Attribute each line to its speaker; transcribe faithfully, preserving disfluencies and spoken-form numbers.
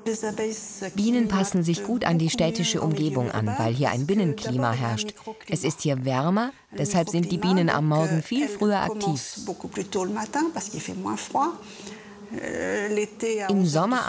Speaker 1: Bienen passen sich gut an die städtische Umgebung an, weil hier ein Binnenklima herrscht. Es ist hier wärmer, deshalb sind die Bienen am Morgen viel früher aktiv. Im Sommer